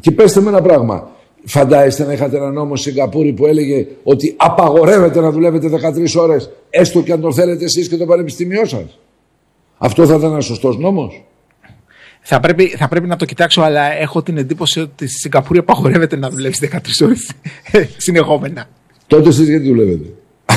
Και πέστε με ένα πράγμα. Φαντάζεστε να είχατε ένα νόμο στη Σιγκαπούρη που έλεγε ότι απαγορεύεται να δουλεύετε 13 ώρες, έστω και αν το θέλετε εσείς και το πανεπιστήμιό σας. Αυτό θα ήταν ένας σωστός νόμος? Θα πρέπει να το κοιτάξω, αλλά έχω την εντύπωση ότι στη Σιγκαπούρη απαγορεύεται να δουλεύεις 13 ώρες συνεχόμενα. Τότε εσείς γιατί δουλεύετε?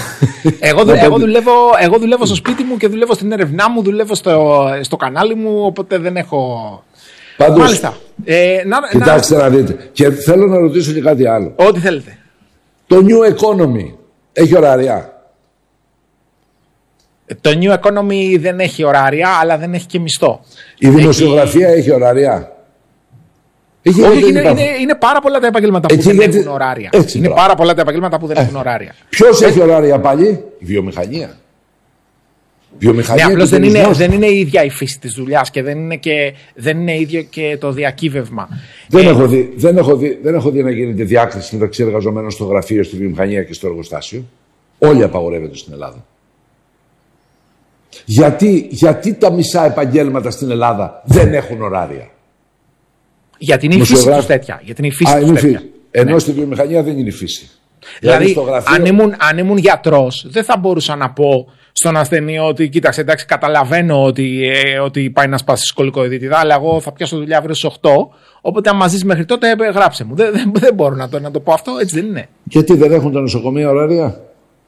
Εγώ δουλεύω στο σπίτι μου και δουλεύω στην έρευνά μου, δουλεύω στο κανάλι μου, οπότε δεν έχω... Πάντως, μάλιστα. Κοιτάξτε να δείτε. Και θέλω να ρωτήσω και κάτι άλλο. Ό,τι θέλετε. Το New Economy έχει ωράρια? Το New Economy δεν έχει ωράρια, αλλά δεν έχει και μισθό. Η δημοσιογραφία έχει ωράρια? Είναι πάρα πολλά τα επαγγέλματα που δεν έχουν ωράρια. Είναι πάρα πολλά τα επαγγέλματα που δεν έχουν ωράρια. Ποιος έχει ωράρια πάλι? Η βιομηχανία. Ναι, απλώς δεν είναι η ίδια η φύση της δουλειάς και δεν είναι ίδιο και το διακύβευμα. Δεν έχω δει να γίνεται διάκριση μεταξύ εργαζομένων στο γραφείο, στη βιομηχανία και στο εργοστάσιο. Όλοι απαγορεύεται στην Ελλάδα. Γιατί τα μισά επαγγέλματα στην Ελλάδα δεν έχουν ωράρια? Γιατί είναι η φύση τους τέτοια. Ενώ στη βιομηχανία δεν είναι η φύση. Δηλαδή, αν ήμουν γιατρός, δεν θα μπορούσα να πω στον ασθενή ότι κοίταξε, εντάξει, καταλαβαίνω ότι πάει να σπάσει σκολικοειδίτιδα, αλλά εγώ θα πιάσω δουλειά αύριο στις 8. Οπότε, αν μας ζεις μέχρι τότε, γράψε μου. Δεν μπορώ να το πω αυτό, έτσι δεν είναι? Γιατί δεν έχουν τα νοσοκομεία ωράρια?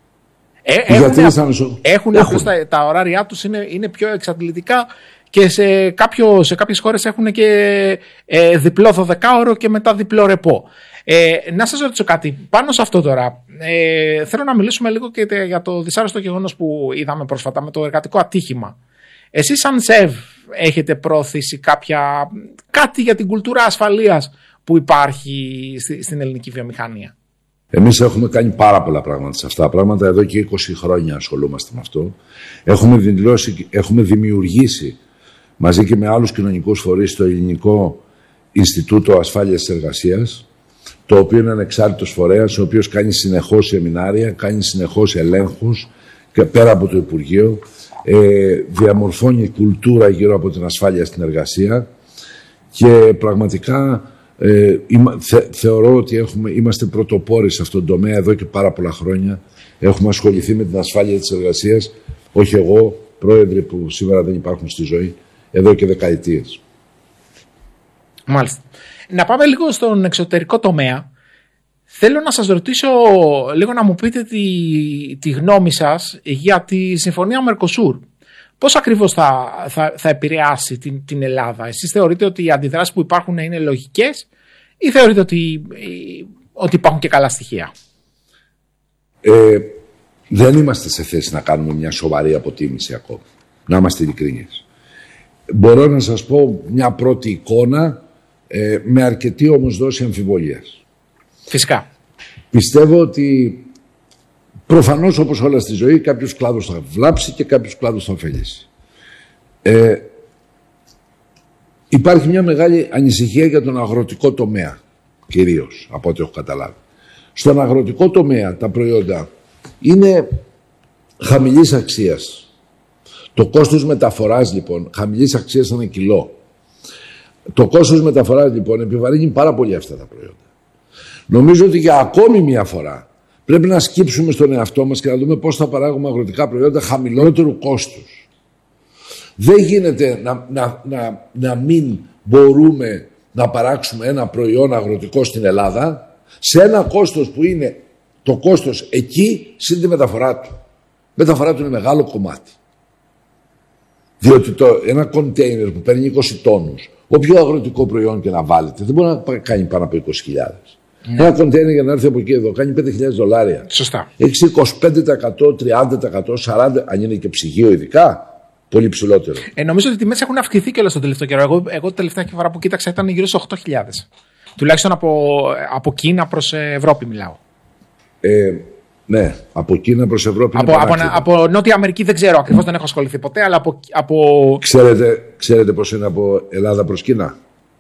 Έχουν. Τα ωράρια τους είναι πιο εξαντλητικά και σε κάποιες χώρες έχουν και διπλό 12ωρο και μετά διπλό ρεπό. Να σας ρωτήσω κάτι πάνω σε αυτό τώρα. Θέλω να μιλήσουμε λίγο και για το δυσάρεστο γεγονός που είδαμε πρόσφατα με το εργατικό ατύχημα. Εσείς σαν ΣΕΒ έχετε προωθήσει κάτι για την κουλτούρα ασφαλείας που υπάρχει στην ελληνική βιομηχανία? Εμείς έχουμε κάνει πάρα πολλά πράγματα σε αυτά τα πράγματα. Εδώ και 20 χρόνια ασχολούμαστε με αυτό. Έχουμε δημιουργήσει μαζί και με άλλους κοινωνικούς φορείς το Ελληνικό Ινστιτούτο Ασφάλειας της Εργασίας, το οποίο είναι ανεξάρτητος φορέας, ο οποίος κάνει συνεχώς σεμινάρια, κάνει συνεχώς ελέγχους και πέρα από το Υπουργείο, διαμορφώνει κουλτούρα γύρω από την ασφάλεια στην εργασία και πραγματικά θεωρώ ότι είμαστε πρωτοπόροι σε αυτόν τον τομέα εδώ και πάρα πολλά χρόνια. Έχουμε ασχοληθεί με την ασφάλεια της εργασίας, όχι εγώ, πρόεδροι που σήμερα δεν υπάρχουν στη ζωή, εδώ και δεκαετίες. Μάλιστα. Να πάμε λίγο στον εξωτερικό τομέα. Θέλω να σας ρωτήσω λίγο να μου πείτε τη γνώμη σας για τη συμφωνία Μερκοσούρ. Πώς ακριβώς θα επηρεάσει την Ελλάδα? Εσείς θεωρείτε ότι οι αντιδράσεις που υπάρχουν είναι λογικές ή θεωρείτε ότι υπάρχουν και καλά στοιχεία? Δεν είμαστε σε θέση να κάνουμε μια σοβαρή αποτίμηση ακόμα. Να είμαστε ειλικρινείς. Μπορώ να σας πω μια πρώτη εικόνα με αρκετή όμως δόση αμφιβολίας. Φυσικά. Πιστεύω ότι προφανώς, όπως όλα στη ζωή, κάποιος κλάδος θα βλάψει και κάποιος κλάδος θα ωφελήσει. Υπάρχει μια μεγάλη ανησυχία για τον αγροτικό τομέα, κυρίως, από ό,τι έχω καταλάβει. Στον αγροτικό τομέα τα προϊόντα είναι χαμηλής αξίας. Το κόστος μεταφοράς, λοιπόν, χαμηλής αξίας ανά κιλό. Το κόστος μεταφοράς, λοιπόν, επιβαρύνει πάρα πολύ αυτά τα προϊόντα. Νομίζω ότι για ακόμη μια φορά πρέπει να σκύψουμε στον εαυτό μας και να δούμε πώς θα παράγουμε αγροτικά προϊόντα χαμηλότερου κόστους. Δεν γίνεται να μην μπορούμε να παράξουμε ένα προϊόν αγροτικό στην Ελλάδα σε ένα κόστος που είναι το κόστος εκεί συν τη μεταφορά του. Η μεταφορά του είναι μεγάλο κομμάτι. Διότι ένα κοντέινερ που παίρνει 20 τόνους, όποιο αγροτικό προϊόν και να βάλετε, δεν μπορεί να κάνει πάνω από 20.000. Ναι. Ένα κοντέινερ για να έρθει από εκεί εδώ κάνει $5.000. Σωστά. Έχει 25%, 30%, 40%, αν είναι και ψυγείο ειδικά, πολύ ψηλότερο. Νομίζω ότι οι τιμές έχουν αυξηθεί και όλο τον τελευταίο καιρό. Εγώ την τελευταία φορά που κοίταξα ήταν γύρω στους 8.000. Τουλάχιστον από Κίνα προς Ευρώπη μιλάω. Ναι, από Κίνα προς Ευρώπη. Από Νότια Αμερική δεν ξέρω ακριβώς, δεν έχω ασχοληθεί ποτέ, αλλά από... Ξέρετε πώς είναι από Ελλάδα προς Κίνα?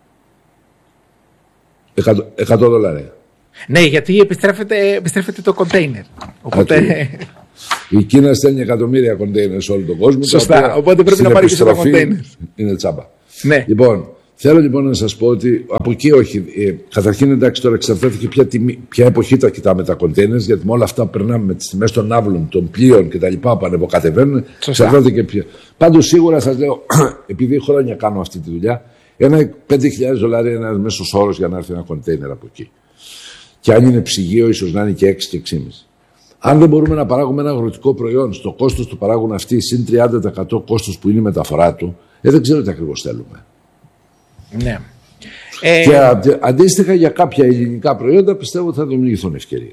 $100. Ναι, γιατί επιστρέφεται το κοντέινερ. Οπότε... Η Κίνα στέλνει εκατομμύρια κοντέινερ σε όλο τον κόσμο. Σωστά, οπότε πρέπει να πάρει και τα κοντέινερ. Είναι τσάμπα. Ναι. Λοιπόν, Θέλω λοιπόν να σας πω ότι από εκεί όχι. Καταρχήν, εντάξει, τώρα εξαρτάται και ποια εποχή τα κοιτάμε τα κοντέινερς, γιατί με όλα αυτά που περνάμε με τις τιμές των ναύλων, των πλοίων κτλ. Που ανεβοκατεβαίνουν, εξαρτάται και ποια. Πάντως σίγουρα σας λέω, επειδή χρόνια κάνω αυτή τη δουλειά, ένα $5.000 είναι ένας μέσος όρος για να έρθει ένα κοντέινερ από εκεί. Και αν είναι ψυγείο, ίσως να είναι και 6 και 6,5. Αν δεν μπορούμε να παράγουμε ένα αγροτικό προϊόν στο κόστος του παράγουν αυτοί, συν 30% κόστος που είναι η μεταφορά του, δεν ξέρω τι ακριβώς θέλουμε. Ναι. Και αντίστοιχα για κάποια ελληνικά προϊόντα πιστεύω ότι θα δημιουργηθούν ευκαιρίες.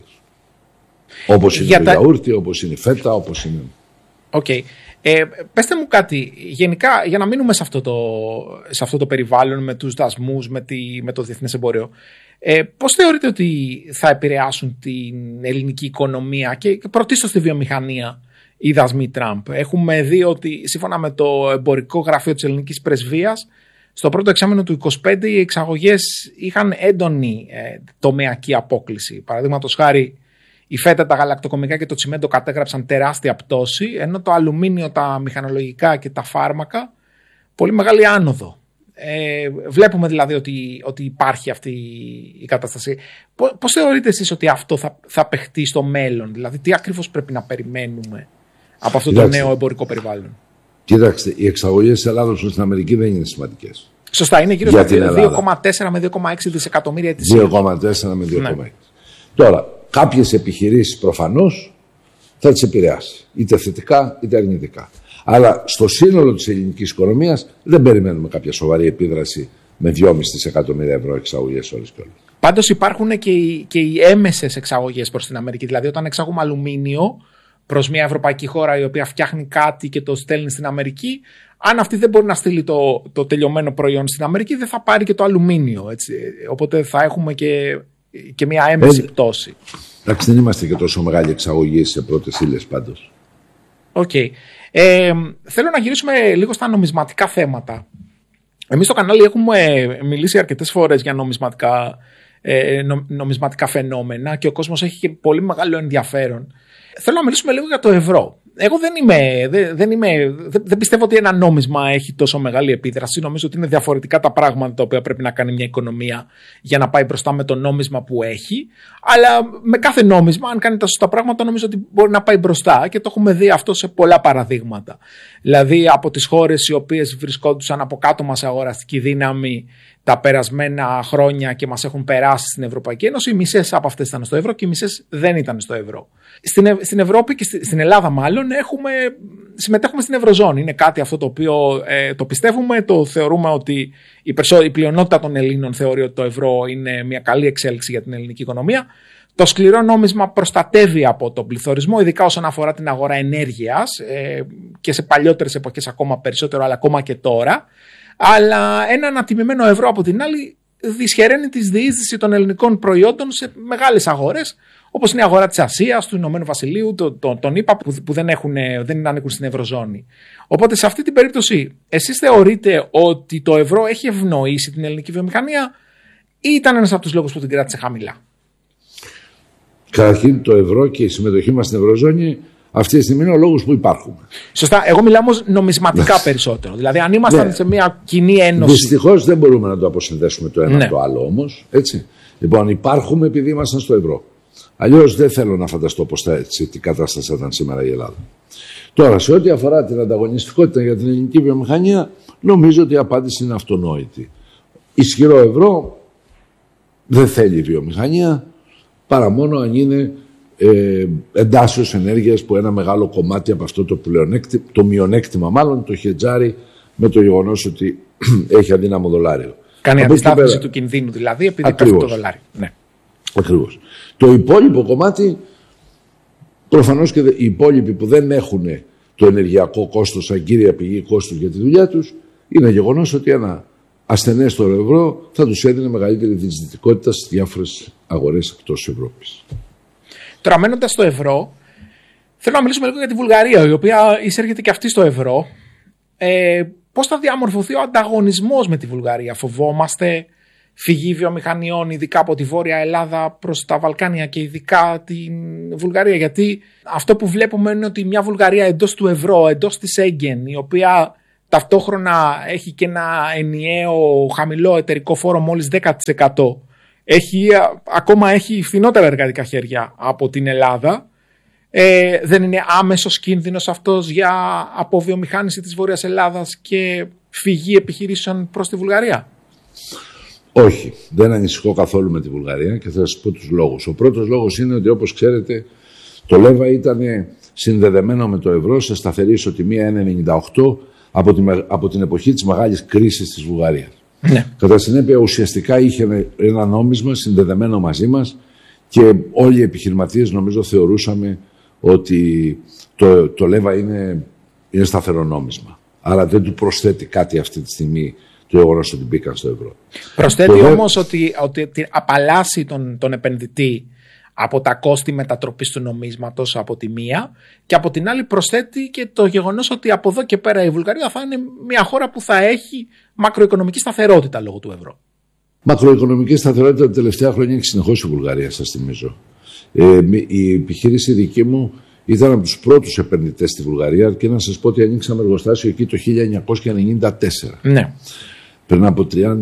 Όπως είναι το γιαούρτι, όπως είναι η φέτα, όπως είναι. Οκ. Πεςτε μου κάτι, γενικά, για να μείνουμε σε αυτό το περιβάλλον με τους δασμούς, με το διεθνές εμπόριο. Πώς θεωρείτε ότι θα επηρεάσουν την ελληνική οικονομία και πρωτίστως τη βιομηχανία οι δασμοί Τραμπ? Έχουμε δει ότι σύμφωνα με το εμπορικό γραφείο της ελληνικής πρεσβείας, στο πρώτο εξάμηνο του 2025 οι εξαγωγές είχαν έντονη τομεακή απόκλιση. Παραδείγματος χάρη, η φέτα, τα γαλακτοκομικά και το τσιμέντο κατέγραψαν τεράστια πτώση, ενώ το αλουμίνιο, τα μηχανολογικά και τα φάρμακα πολύ μεγάλη άνοδο. Βλέπουμε δηλαδή ότι υπάρχει αυτή η κατάσταση. Πώς θεωρείτε εσείς ότι αυτό θα παιχτεί στο μέλλον? Δηλαδή τι ακριβώς πρέπει να περιμένουμε από αυτό το νέο εμπορικό περιβάλλον? Κοιτάξτε, οι εξαγωγές της Ελλάδος στην Αμερική δεν είναι σημαντικές. Σωστά, είναι γύρω στα 2,4 με 2,6 δισεκατομμύρια ετησίως. 2,4 με 2,6. Ναι. Τώρα, κάποιες επιχειρήσεις προφανώς θα τις επηρεάσει, είτε θετικά είτε αρνητικά. Αλλά στο σύνολο της ελληνικής οικονομίας δεν περιμένουμε κάποια σοβαρή επίδραση με 2,5 δισεκατομμύρια ευρώ εξαγωγές όλες και όλες. Πάντως υπάρχουν και οι έμεσες εξαγωγές προς την Αμερική. Δηλαδή, όταν εξάγουμε αλουμίνιο προς μια ευρωπαϊκή χώρα η οποία φτιάχνει κάτι και το στέλνει στην Αμερική, αν αυτή δεν μπορεί να στείλει το τελειωμένο προϊόν στην Αμερική, δεν θα πάρει και το αλουμίνιο. Έτσι. Οπότε θα έχουμε και μια έμεση πτώση. Εντάξει, δεν είμαστε και τόσο μεγάλη εξαγωγή σε πρώτες ύλες πάντως. Οκ. Θέλω να γυρίσουμε λίγο στα νομισματικά θέματα. Εμείς στο κανάλι έχουμε μιλήσει αρκετές φορές για νομισματικά φαινόμενα και ο κόσμος έχει και πολύ μεγάλο ενδιαφέρον. Θέλω να μιλήσουμε λίγο για το ευρώ. Εγώ δεν πιστεύω ότι ένα νόμισμα έχει τόσο μεγάλη επίδραση. Νομίζω ότι είναι διαφορετικά τα πράγματα τα οποία πρέπει να κάνει μια οικονομία για να πάει μπροστά με το νόμισμα που έχει. Αλλά με κάθε νόμισμα, αν κάνει τα σωστά πράγματα, νομίζω ότι μπορεί να πάει μπροστά και το έχουμε δει αυτό σε πολλά παραδείγματα. Δηλαδή από τις χώρες οι οποίες βρισκόντουσαν από κάτω μας αγοραστική δύναμη τα περασμένα χρόνια και μας έχουν περάσει στην Ευρωπαϊκή Ένωση, οι μισές από αυτές ήταν στο ευρώ και οι μισές δεν ήταν στο ευρώ. Στην Ευρώπη και στην Ελλάδα μάλλον συμμετέχουμε στην Ευρωζώνη. Είναι κάτι αυτό το οποίο το πιστεύουμε, το θεωρούμε ότι η πλειονότητα των Ελλήνων θεωρεί ότι το ευρώ είναι μια καλή εξέλιξη για την ελληνική οικονομία. Το σκληρό νόμισμα προστατεύει από τον πληθωρισμό, ειδικά όσον αφορά την αγορά ενέργειας και σε παλιότερες εποχές ακόμα περισσότερο, αλλά ακόμα και τώρα. Αλλά ένα ανατιμημένο ευρώ από την άλλη δυσχεραίνει τη διείσδυση των ελληνικών προϊόντων σε μεγάλες αγορές, όπως είναι η αγορά της Ασίας, του Ηνωμένου Βασιλείου, των ΗΠΑ που δεν ανήκουν στην Ευρωζώνη. Οπότε σε αυτή την περίπτωση, εσείς θεωρείτε ότι το ευρώ έχει ευνοήσει την ελληνική βιομηχανία ή ήταν ένας από τους λόγους που την κράτησε χαμηλά? Καταρχήν, το ευρώ και η συμμετοχή μας στην Ευρωζώνη αυτή τη στιγμή είναι ο λόγος που υπάρχουμε. Σωστά. Εγώ μιλάω όμως νομισματικά περισσότερο. Δηλαδή, αν ήμασταν σε μια κοινή ένωση. Δυστυχώς δεν μπορούμε να το αποσυνδέσουμε το ένα από το άλλο όμως. Έτσι. Λοιπόν, υπάρχουμε επειδή ήμασταν στο ευρώ. Αλλιώς δεν θέλω να φανταστώ τι κατάσταση θα ήταν σήμερα η Ελλάδα. Τώρα, σε ό,τι αφορά την ανταγωνιστικότητα για την ελληνική βιομηχανία, νομίζω ότι η απάντηση είναι αυτονόητη. Ισχυρό ευρώ δεν θέλει η βιομηχανία, παρά μόνο αν είναι εντάσσεως ενέργειας που ένα μεγάλο κομμάτι από αυτό το μειονέκτημα μάλλον το χετζάρει με το γεγονός ότι έχει αδύναμο δολάριο. Κάνει αντιστάθμιση του κινδύνου δηλαδή επειδή πέφτει το δολάριο. Ναι. Ακριβώς. Το υπόλοιπο κομμάτι, προφανώς και οι υπόλοιποι που δεν έχουν το ενεργειακό κόστος σαν κύρια πηγή κόστους για τη δουλειά τους, είναι γεγονός ότι ένα ασθενέστερο ευρώ θα τους έδινε μεγαλύτερη διεισδυτικότητα στις διάφορες αγορές εκτός Ευρώπης. Τώρα, μένοντας στο ευρώ, θέλω να μιλήσουμε λίγο για τη Βουλγαρία, η οποία εισέρχεται και αυτή στο ευρώ. Πώς θα διαμορφωθεί ο ανταγωνισμός με τη Βουλγαρία? Φοβόμαστε φυγή βιομηχανιών, ειδικά από τη Βόρεια Ελλάδα προς τα Βαλκάνια και ειδικά την Βουλγαρία? Γιατί αυτό που βλέπουμε είναι ότι μια Βουλγαρία εντός του ευρώ, εντός της Σέγγεν, η οποία ταυτόχρονα έχει και ένα ενιαίο χαμηλό εταιρικό φόρο μόλις 10%. Ακόμα έχει φθηνότερα εργατικά χέρια από την Ελλάδα. Δεν είναι άμεσος κίνδυνος αυτός για αποβιομηχάνηση της Βόρειας Ελλάδας και φυγή επιχειρήσεων προς τη Βουλγαρία? Όχι, δεν ανησυχώ καθόλου με τη Βουλγαρία και θα σας πω τους λόγους. Ο πρώτος λόγος είναι ότι, όπως ξέρετε, το ΛΕΒΑ ήταν συνδεδεμένο με το ευρώ σε σταθερή ισοτιμία 1,98 από την εποχή της μεγάλης κρίσης της Βουλγαρίας. Ναι. Κατά συνέπεια, ουσιαστικά είχε ένα νόμισμα συνδεδεμένο μαζί μας και όλοι οι επιχειρηματίες, νομίζω, θεωρούσαμε ότι το ΛΕΒΑ είναι σταθερό νόμισμα. Άρα δεν του προσθέτει κάτι αυτή τη στιγμή το γεγονός ότι μπήκαν στο ευρώ. Προσθέτει όμως ότι απαλλάσσει τον επενδυτή από τα κόστη μετατροπής του νομίσματος από τη μία, και από την άλλη προσθέτει και το γεγονός ότι από εδώ και πέρα η Βουλγαρία θα είναι μια χώρα που θα έχει μακροοικονομική σταθερότητα λόγω του ευρώ. Μακροοικονομική σταθερότητα τα τελευταία χρόνια έχει συνεχώς η Βουλγαρία, σας θυμίζω. Η επιχείρηση δική μου ήταν από τους πρώτους επενδυτές στη Βουλγαρία, και να σας πω ότι ανοίξαμε εργοστάσιο εκεί το 1994. Ναι. Πριν από 30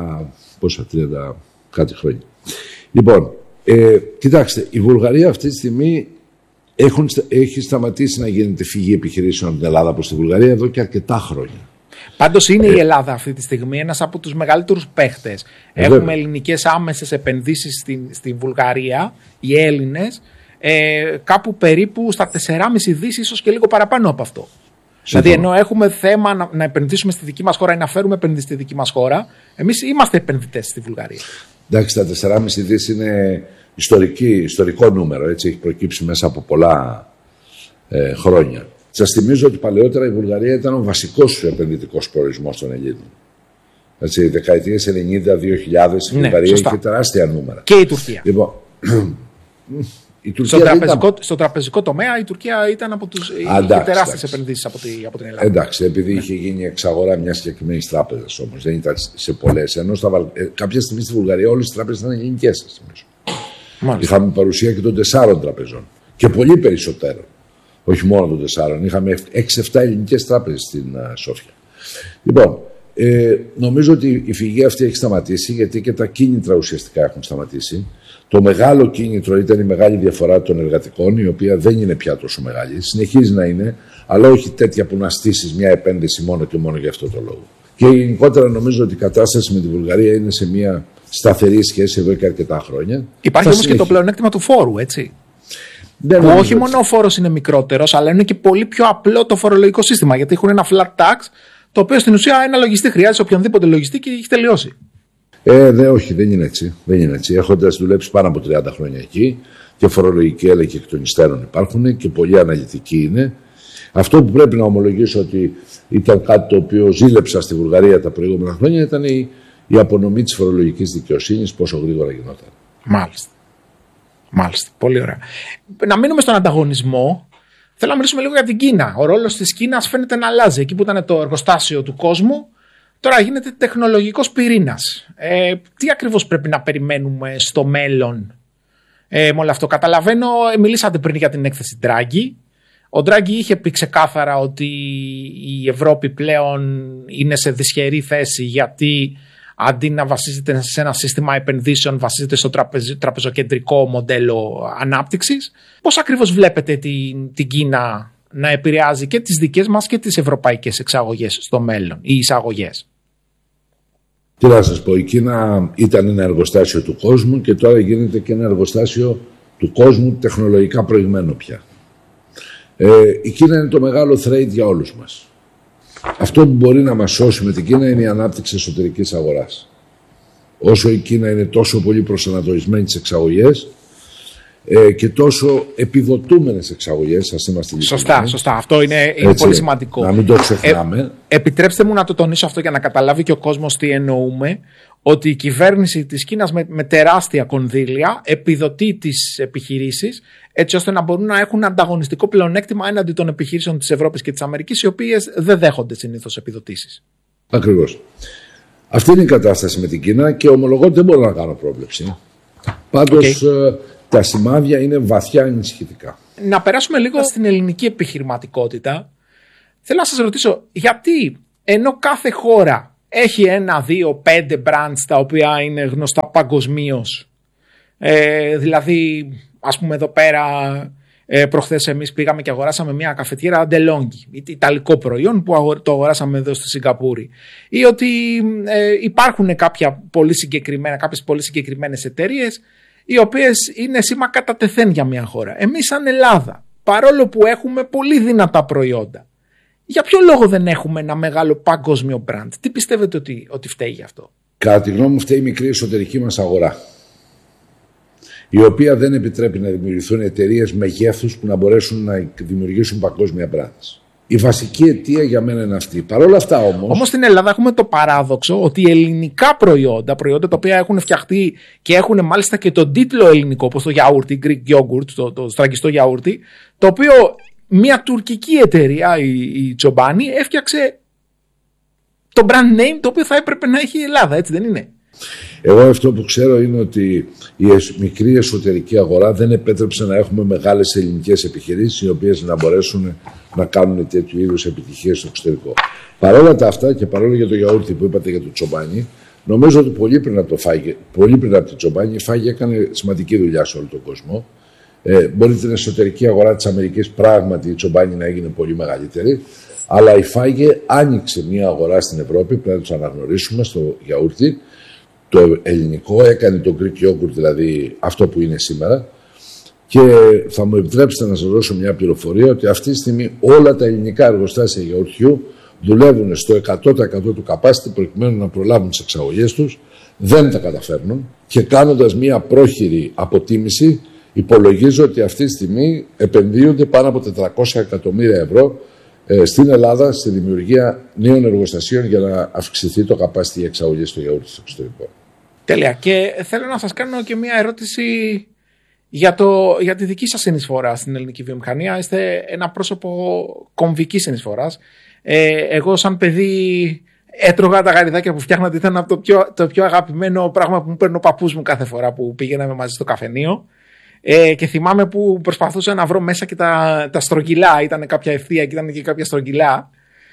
κάτι χρόνια. Λοιπόν, κοιτάξτε, η Βουλγαρία αυτή τη στιγμή έχει σταματήσει να γίνεται φυγή επιχειρήσεων από την Ελλάδα προς τη Βουλγαρία εδώ και αρκετά χρόνια. Πάντως είναι η Ελλάδα αυτή τη στιγμή ένας από τους μεγαλύτερους παίχτες. Έχουμε ελληνικές άμεσες επενδύσεις στην Βουλγαρία, οι Έλληνες, κάπου περίπου στα 4,5 δις, ίσως και λίγο παραπάνω από αυτό. Δηλαδή, ενώ έχουμε θέμα να επενδύσουμε στη δική μας χώρα ή να φέρουμε επενδύσεις στη δική μας χώρα, εμείς είμαστε επενδυτές στη Βουλγαρία. Εντάξει, τα 4,5 δις είναι ιστορικό νούμερο, έτσι, έχει προκύψει μέσα από πολλά χρόνια. Σας θυμίζω ότι παλαιότερα η Βουλγαρία ήταν ο βασικός επενδυτικός προορισμός των Ελλήνων. Έτσι, δεκαετίες 90-2000 η Βουλγαρία είχε τεράστια νούμερα. Και η Τουρκία. Λοιπόν, η Τουρκία στο τραπεζικό τομέα η Τουρκία ήταν από τους τεράστιες επενδύσεις από την Ελλάδα. Εντάξει, επειδή είχε γίνει εξαγορά μια συγκεκριμένη τράπεζα όμως, δεν ήταν σε πολλές. Ενώ κάποια στιγμή στη Βουλγαρία όλες οι τράπεζες ήταν ελληνικές, σας θυμίζω. Είχαμε παρουσία και των 4 τραπεζών. Και πολύ περισσότερο. Όχι μόνο των 4. Είχαμε 6-7 ελληνικές τράπεζες στην Σόφια. Λοιπόν, νομίζω ότι η φυγή αυτή έχει σταματήσει, γιατί και τα κίνητρα ουσιαστικά έχουν σταματήσει. Το μεγάλο κίνητρο ήταν η μεγάλη διαφορά των εργατικών, η οποία δεν είναι πια τόσο μεγάλη. Συνεχίζει να είναι, αλλά όχι τέτοια που να στήσεις μια επένδυση μόνο και μόνο για αυτό το λόγο. Και γενικότερα νομίζω ότι η κατάσταση με τη Βουλγαρία είναι σε μια σταθερή σχέση εδώ και αρκετά χρόνια. Υπάρχει όμως και το πλεονέκτημα του φόρου, έτσι. Που όχι μόνο ο φόρος είναι μικρότερος, αλλά είναι και πολύ πιο απλό το φορολογικό σύστημα. Γιατί έχουν ένα flat tax, το οποίο στην ουσία ένα λογιστή χρειάζεται οποιονδήποτε λογιστή και έχει τελειώσει. Όχι, δεν είναι έτσι. Δεν είναι έτσι. Έχοντας δουλέψει πάνω από 30 χρόνια εκεί, και φορολογική έλεγχη εκ των υστέρων υπάρχουν και πολύ αναλυτικοί είναι. Αυτό που πρέπει να ομολογήσω ότι ήταν κάτι το οποίο ζήλεψα στη Βουλγαρία τα προηγούμενα χρόνια ήταν η απονομή της φορολογικής δικαιοσύνης, πόσο γρήγορα γινόταν. Μάλιστα. Πολύ ωραία. Να μείνουμε στον ανταγωνισμό. Θέλω να μιλήσουμε λίγο για την Κίνα. Ο ρόλος της Κίνας φαίνεται να αλλάζει. Εκεί που ήταν το εργοστάσιο του κόσμου, τώρα γίνεται τεχνολογικός πυρήνας. Τι ακριβώς πρέπει να περιμένουμε στο μέλλον με όλο αυτό? Καταλαβαίνω, μιλήσατε πριν για την έκθεση Draghi. Ο Draghi είχε πει ξεκάθαρα ότι η Ευρώπη πλέον είναι σε δυσχερή θέση, γιατί αντί να βασίζεται σε ένα σύστημα επενδύσεων, βασίζεται στο τραπεζοκεντρικό μοντέλο ανάπτυξης. Πώς ακριβώς βλέπετε την Κίνα να επηρεάζει και τις δικές μας και τις ευρωπαϊκές εξαγωγές στο μέλλον, ή εισαγωγές? Τι να σας πω, η Κίνα ήταν ένα εργοστάσιο του κόσμου και τώρα γίνεται και ένα εργοστάσιο του κόσμου τεχνολογικά προηγμένο πια. Η Κίνα είναι το μεγάλο threat για όλους μας. Αυτό που μπορεί να μας σώσει με την Κίνα είναι η ανάπτυξη εσωτερικής αγοράς. Όσο η Κίνα είναι τόσο πολύ προσανατολισμένη στις εξαγωγές και τόσο επιδοτούμενες εξαγωγές, ας είμαστε ειλικρινείς. Σωστά. Αυτό είναι πολύ σημαντικό. Να μην το ξεχνάμε. Επιτρέψτε μου να το τονίσω αυτό για να καταλάβει και ο κόσμος τι εννοούμε. Ότι η κυβέρνηση της Κίνας με τεράστια κονδύλια επιδοτεί τις επιχειρήσεις, έτσι ώστε να μπορούν να έχουν ανταγωνιστικό πλεονέκτημα έναντι των επιχειρήσεων της Ευρώπης και της Αμερικής, οι οποίες δεν δέχονται συνήθως επιδοτήσεις. Ακριβώς. Αυτή είναι η κατάσταση με την Κίνα και ομολογώ ότι δεν μπορώ να κάνω πρόβλεψη. Πάντως τα σημάδια είναι βαθιά ανησυχητικά. Να περάσουμε λίγο στην ελληνική επιχειρηματικότητα. Θέλω να σας ρωτήσω, γιατί ενώ κάθε χώρα έχει 1, 2, 5 brands τα οποία είναι γνωστά παγκοσμίως. Δηλαδή, ας πούμε εδώ πέρα, προχθές εμείς πήγαμε και αγοράσαμε μια καφετιέρα DeLonghi, ιταλικό προϊόν που το αγοράσαμε εδώ στη Σιγκαπούρη. Ή ότι υπάρχουν κάποιες πολύ συγκεκριμένες εταιρείες οι οποίες είναι σήμα κατά τεθέν για μια χώρα. Εμείς σαν Ελλάδα, παρόλο που έχουμε πολύ δυνατά προϊόντα, για ποιο λόγο δεν έχουμε ένα μεγάλο παγκόσμιο brand? Τι πιστεύετε ότι φταίει γι' αυτό? Κατά τη γνώμη μου φταίει η μικρή εσωτερική μας αγορά, η οποία δεν επιτρέπει να δημιουργηθούν εταιρείες μεγέθους που να μπορέσουν να δημιουργήσουν παγκόσμια brands. Η βασική αιτία για μένα είναι αυτή. Παρ' όλα αυτά όμως στην Ελλάδα έχουμε το παράδοξο ότι ελληνικά προϊόντα τα οποία έχουν φτιαχτεί και έχουν μάλιστα και τον τίτλο ελληνικό, όπως το γιαούρτι, Greek yogurt, το στραγγιστό γιαούρτι, το οποίο μια τουρκική εταιρεία, η Τσομπάνι, έφτιαξε το brand name το οποίο θα έπρεπε να έχει η Ελλάδα, έτσι δεν είναι? Εγώ αυτό που ξέρω είναι ότι η μικρή εσωτερική αγορά δεν επέτρεψε να έχουμε μεγάλες ελληνικές επιχειρήσεις οι οποίες να μπορέσουν να κάνουν τέτοιου είδους επιτυχίες στο εξωτερικό. Παρόλα τα αυτά και παρόλο για το γιαούρτι που είπατε για το Τσομπάνι, νομίζω ότι πολύ πριν από το Τσομπάνι, η Φάγη έκανε σημαντική δουλειά σε όλο τον κόσμο. Μπορεί την εσωτερική αγορά της Αμερικής πράγματι η Τσομπάνι να έγινε πολύ μεγαλύτερη, αλλά η Φάγε άνοιξε μια αγορά στην Ευρώπη, πρέπει να τους αναγνωρίσουμε, στο γιαούρτι. Το ελληνικό έκανε το Greek yogurt, δηλαδή αυτό που είναι σήμερα, και θα μου επιτρέψετε να σας δώσω μια πληροφορία ότι αυτή τη στιγμή όλα τα ελληνικά εργοστάσια γιαουρτιού δουλεύουν στο 100% του capacity προκειμένου να προλάβουν τις εξαγωγές τους, δεν τα καταφέρνουν και κάνοντας μια πρόχειρη αποτίμηση υπολογίζω ότι αυτή τη στιγμή επενδύονται πάνω από 400 εκατομμύρια ευρώ στην Ελλάδα στη δημιουργία νέων εργοστασίων για να αυξηθεί το capacity εξαγωγής του γιαούρτι στο εξωτερικό. Τέλεια. Και θέλω να σας κάνω και μια ερώτηση για τη δική σας συνεισφορά στην ελληνική βιομηχανία. Είστε ένα πρόσωπο κομβικής συνεισφοράς. Εγώ σαν παιδί έτρωγα τα γαριδάκια που φτιάχνατε, ήταν από το πιο αγαπημένο πράγμα που μου παίρνει ο παππούς μου κάθε φορά που πήγαιναμε μαζί στο καφενείο. Και θυμάμαι που προσπαθούσα να βρω μέσα και τα στρογγυλά. Ήταν κάποια ευθεία και ήταν και κάποια στρογγυλά.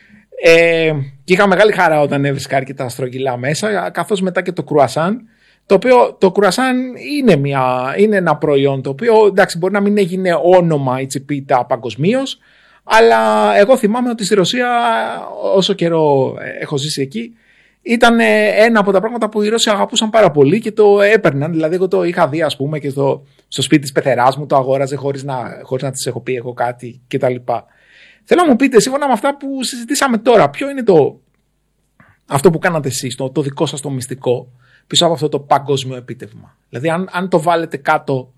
Και είχα μεγάλη χαρά όταν έβρισκα και τα στρογγυλά μέσα, καθώς μετά και το κρουασάν. Το οποίο το κρουασάν είναι ένα προϊόν το οποίο εντάξει, μπορεί να μην έγινε όνομα η τσιπίτα παγκοσμίως, αλλά εγώ θυμάμαι ότι στη Ρωσία, όσο καιρό έχω ζήσει εκεί, ήταν ένα από τα πράγματα που οι Ρώσοι αγαπούσαν πάρα πολύ και το έπαιρναν. Δηλαδή, εγώ το είχα δει, ας πούμε, και στο σπίτι της πεθεράς μου το αγόραζε χωρίς να της έχω πει εγώ κάτι κτλ. Θέλω να μου πείτε, σύμφωνα με αυτά που συζητήσαμε τώρα, ποιο είναι αυτό που κάνατε εσείς, το δικό σας το μυστικό πίσω από αυτό το παγκόσμιο επίτευγμα? Δηλαδή, αν το βάλετε κάτω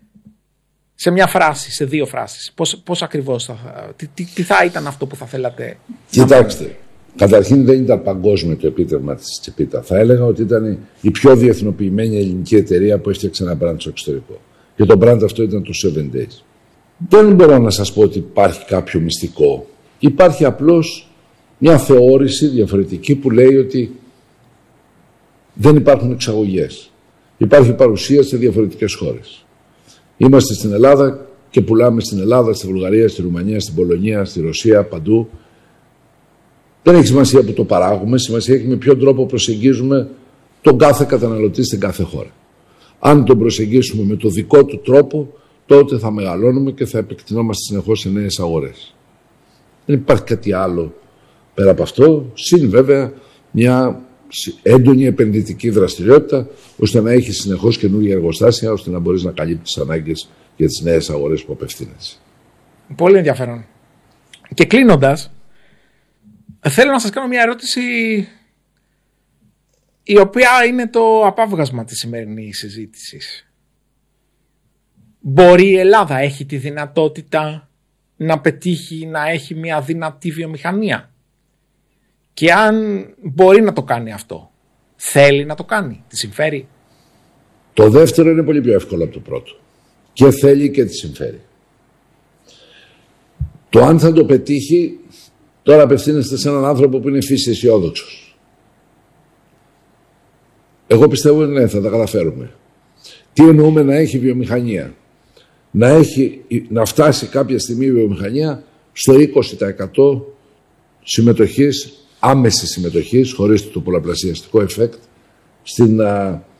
σε μια φράση, σε δύο φράσεις, πώς ακριβώς τι θα ήταν αυτό που θα θέλατε? Κοιτάξτε, καταρχήν δεν ήταν παγκόσμιο το επίτευγμα της Τσιπίτα. Θα έλεγα ότι ήταν η πιο διεθνοποιημένη ελληνική εταιρεία που έφτιαξε ένα brand στο εξωτερικό. Και το brand αυτό ήταν το 7 Days. Δεν μπορώ να σας πω ότι υπάρχει κάποιο μυστικό. Υπάρχει απλώς μια θεώρηση διαφορετική που λέει ότι δεν υπάρχουν εξαγωγές. Υπάρχει παρουσία σε διαφορετικές χώρες. Είμαστε στην Ελλάδα και πουλάμε στην Ελλάδα, στη Βουλγαρία, στη Ρουμανία, στην Πολωνία, στη Ρωσία, παντού. Δεν έχει σημασία που το παράγουμε, σημασία έχει με ποιον τρόπο προσεγγίζουμε τον κάθε καταναλωτή στην κάθε χώρα. Αν τον προσεγγίσουμε με το δικό του τρόπο, τότε θα μεγαλώνουμε και θα επεκτηνόμαστε συνεχώς σε νέες αγορές. Δεν υπάρχει κάτι άλλο πέρα από αυτό, συν βέβαια μια έντονη επενδυτική δραστηριότητα, ώστε να έχει συνεχώς καινούργια εργοστάσια, ώστε να μπορείς να καλύπτεις τις ανάγκες για τις νέες αγορές που απευθύνεσαι. Πολύ ενδιαφέρον. Και κλείνοντας, θέλω να σας κάνω μια ερώτηση η οποία είναι το απάβγασμα της σημερινής συζήτησης. Μπορεί η Ελλάδα, έχει τη δυνατότητα να πετύχει να έχει μια δυνατή βιομηχανία? Και αν μπορεί να το κάνει αυτό, θέλει να το κάνει, τη συμφέρει? Το δεύτερο είναι πολύ πιο εύκολο από το πρώτο. Και θέλει και τη συμφέρει. Το αν θα το πετύχει, τώρα απευθύνεστε σε έναν άνθρωπο που είναι φύση αισιόδοξος. Εγώ πιστεύω ότι ναι, θα τα καταφέρουμε. Τι εννοούμε να έχει βιομηχανία? Να φτάσει κάποια στιγμή η βιομηχανία στο 20% συμμετοχής άμεσης συμμετοχής, χωρίς το πολλαπλασιαστικό effect, στην